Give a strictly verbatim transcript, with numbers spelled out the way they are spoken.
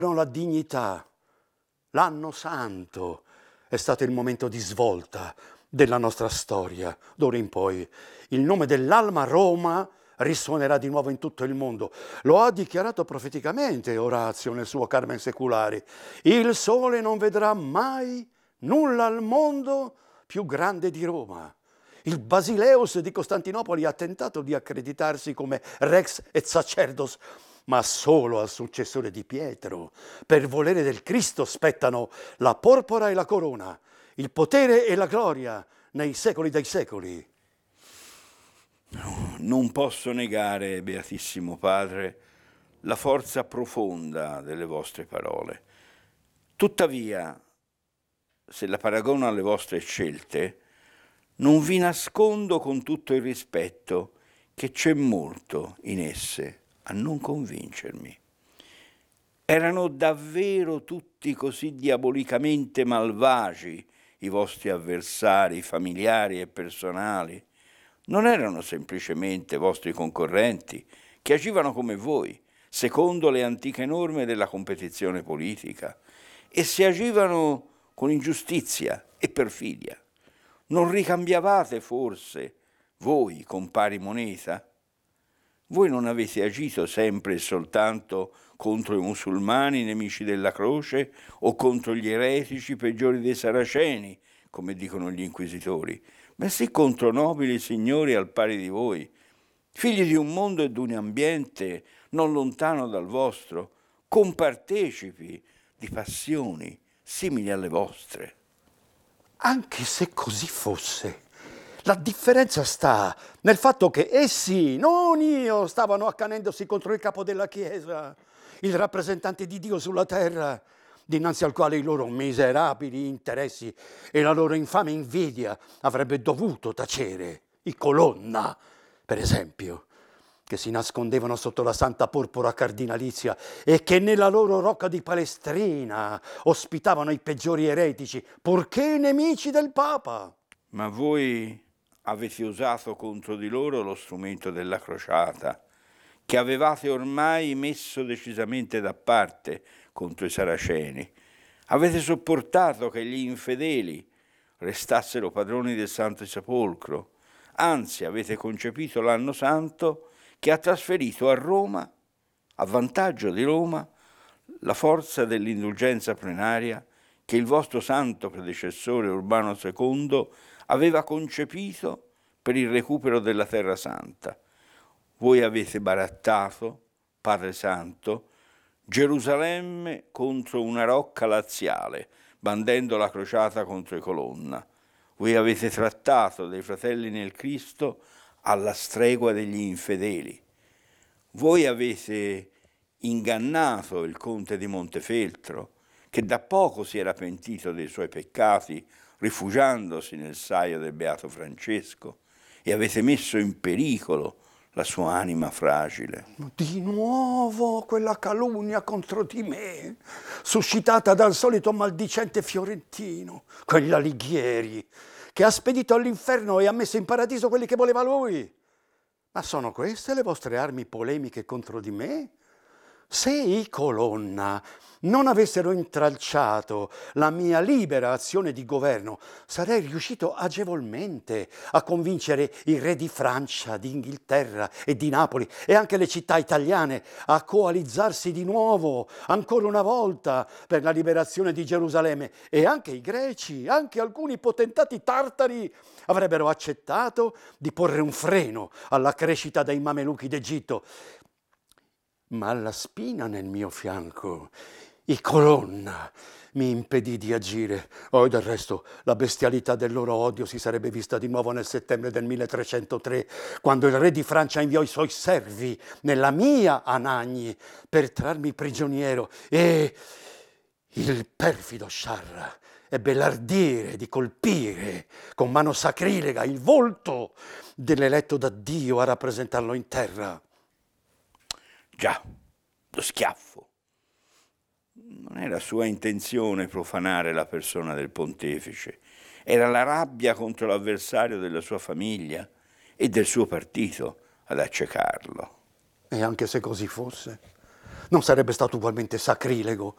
la dignità. L'anno santo è stato il momento di svolta della nostra storia. D'ora in poi il nome dell'Alma Roma risuonerà di nuovo in tutto il mondo. Lo ha dichiarato profeticamente Orazio nel suo Carmen Seculare. Il sole non vedrà mai nulla al mondo più grande di Roma. Il Basileus di Costantinopoli ha tentato di accreditarsi come rex et sacerdos, ma solo al successore di Pietro. Per volere del Cristo spettano la porpora e la corona, il potere e la gloria nei secoli dei secoli. No, non posso negare, Beatissimo Padre, la forza profonda delle vostre parole. Tuttavia, se la paragono alle vostre scelte, non vi nascondo con tutto il rispetto che c'è molto in esse a non convincermi. Erano davvero tutti così diabolicamente malvagi i vostri avversari familiari e personali? Non erano semplicemente vostri concorrenti che agivano come voi, secondo le antiche norme della competizione politica, e se agivano con ingiustizia e perfidia. Non ricambiavate forse voi con pari moneta? Voi non avete agito sempre e soltanto contro i musulmani nemici della croce o contro gli eretici peggiori dei saraceni, come dicono gli inquisitori, bensì contro nobili signori al pari di voi, figli di un mondo e di un ambiente non lontano dal vostro, compartecipi di passioni simili alle vostre. Anche se così fosse, la differenza sta nel fatto che essi, non io, stavano accanendosi contro il capo della Chiesa, il rappresentante di Dio sulla terra, dinanzi al quale i loro miserabili interessi e la loro infame invidia avrebbe dovuto tacere. I Colonna, per esempio, che si nascondevano sotto la santa porpora cardinalizia e che nella loro rocca di Palestrina ospitavano i peggiori eretici, purché nemici del Papa. Ma voi avete usato contro di loro lo strumento della crociata, che avevate ormai messo decisamente da parte contro i saraceni. Avete sopportato che gli infedeli restassero padroni del Santo Sepolcro, anzi avete concepito l'anno santo che ha trasferito a Roma, a vantaggio di Roma, la forza dell'indulgenza plenaria che il vostro santo predecessore Urbano secondo aveva concepito per il recupero della Terra Santa. Voi avete barattato, Padre Santo, Gerusalemme contro una rocca laziale, bandendo la crociata contro i Colonna. Voi avete trattato dei fratelli nel Cristo alla stregua degli infedeli. Voi avete ingannato il conte di Montefeltro, che da poco si era pentito dei suoi peccati, rifugiandosi nel saio del beato Francesco, e avete messo in pericolo la sua anima fragile. Di nuovo quella calunnia contro di me, suscitata dal solito maldicente fiorentino, quell'Alighieri, che ha spedito all'inferno e ha messo in paradiso quelli che voleva lui. Ma sono queste le vostre armi polemiche contro di me? Se i Colonna non avessero intralciato la mia libera azione di governo, sarei riuscito agevolmente a convincere il re di Francia, di Inghilterra e di Napoli e anche le città italiane a coalizzarsi di nuovo, ancora una volta, per la liberazione di Gerusalemme. E anche i greci, anche alcuni potentati tartari avrebbero accettato di porre un freno alla crescita dei Mameluchi d'Egitto. Ma la spina nel mio fianco, i Colonna, mi impedì di agire. Oh, del resto, la bestialità del loro odio si sarebbe vista di nuovo nel settembre del milletrecentotre, quando il re di Francia inviò i suoi servi nella mia Anagni per trarmi prigioniero e il perfido Sciarra ebbe l'ardire di colpire con mano sacrilega il volto dell'eletto da Dio a rappresentarlo in terra. Già, lo schiaffo. Non era sua intenzione profanare la persona del pontefice, era la rabbia contro l'avversario della sua famiglia e del suo partito ad accecarlo. E anche se così fosse, Non sarebbe stato ugualmente sacrilego